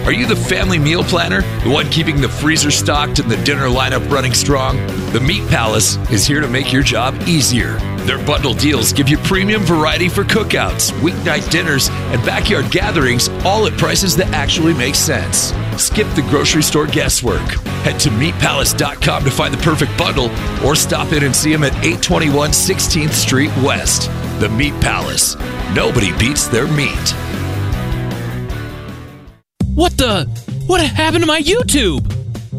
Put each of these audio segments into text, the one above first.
Are you the family meal planner? The one keeping the freezer stocked and the dinner lineup running strong? The Meat Palace is here to make your job easier. Their bundle deals give you premium variety for cookouts, weeknight dinners, and backyard gatherings, all at prices that actually make sense. Skip the grocery store guesswork. Head to meatpalace.com to find the perfect bundle or stop in and see them at 821 16th Street West. The Meat Palace. Nobody beats their meat. What happened to my YouTube?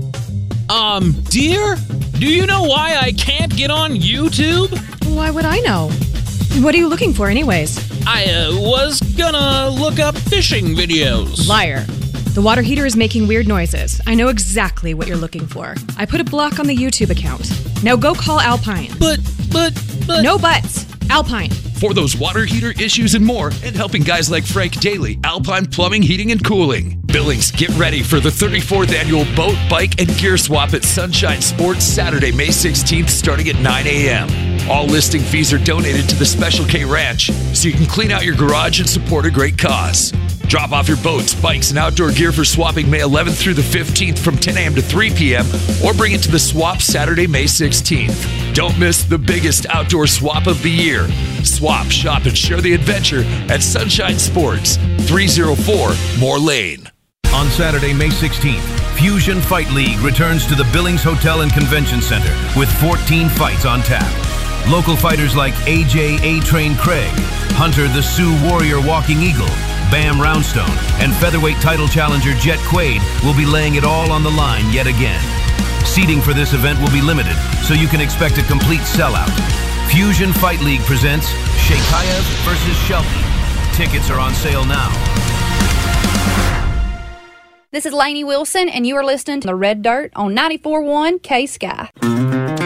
Dear, do you know why I can't get on YouTube? Why would I know? What are you looking for anyways? I was gonna look up fishing videos. Liar. The water heater is making weird noises. I know exactly what you're looking for. I put a block on the YouTube account. Now go call Alpine. But... No buts. Alpine. For those water heater issues and more, and helping guys like Frank Daly, Alpine Plumbing, Heating, and Cooling. Billings, get ready for the 34th annual Boat, Bike, and Gear Swap at Sunshine Sports Saturday, May 16th, starting at 9 a.m. All listing fees are donated to the Special K Ranch, so you can clean out your garage and support a great cause. Drop off your boats, bikes, and outdoor gear for swapping May 11th through the 15th from 10 a.m. to 3 p.m. or bring it to the swap Saturday, May 16th. Don't miss the biggest outdoor swap of the year. Swap, shop, and share the adventure at Sunshine Sports, 304 Moore Lane. On Saturday, May 16th, Fusion Fight League returns to the Billings Hotel and Convention Center with 14 fights on tap. Local fighters like AJ A-Train Craig, Hunter the Sioux Warrior Walking Eagle, Bam Roundstone, and featherweight title challenger Jet Quaid will be laying it all on the line yet again. Seating for this event will be limited, so you can expect a complete sellout. Fusion Fight League presents Sheikhayev versus Shelby. Tickets are on sale now. This is Lainey Wilson, and you are listening to The Red Dirt on 94.1 K-Sky.